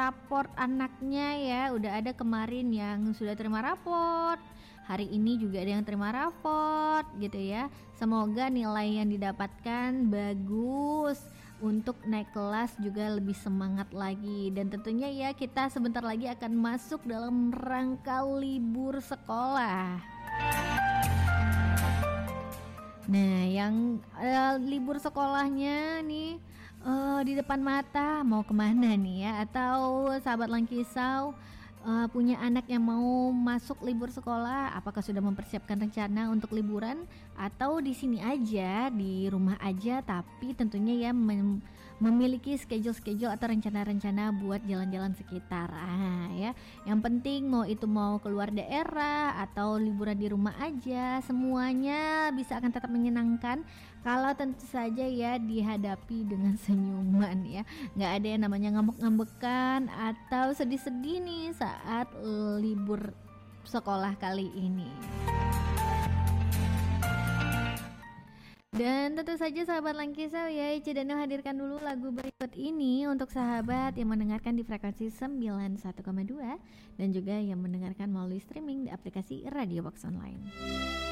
raport anaknya ya. Udah ada kemarin yang sudah terima raport, hari ini juga ada yang terima raport gitu ya. Semoga nilai yang didapatkan bagus, untuk naik kelas juga lebih semangat lagi. Dan tentunya ya kita sebentar lagi akan masuk dalam rangka libur sekolah. Nah, yang libur sekolahnya nih di depan mata mau kemana nih ya? Atau sahabat Langkisau punya anak yang mau masuk libur sekolah, apakah sudah mempersiapkan rencana untuk liburan atau di sini aja, di rumah aja, tapi tentunya ya memiliki schedule atau rencana-rencana buat jalan-jalan sekitar. Ya, yang penting mau keluar daerah atau liburan di rumah aja, semuanya bisa akan tetap menyenangkan kalau tentu saja ya dihadapi dengan senyuman ya. Nggak ada yang namanya ngambek-ngambekan atau sedih-sedih nih saat libur sekolah kali ini. Dan tentu saja sahabat Langkisau ya, Ica Danu hadirkan dulu lagu berikut ini untuk sahabat yang mendengarkan di frekuensi 91,2 dan juga yang mendengarkan melalui streaming di aplikasi Radio Box Online.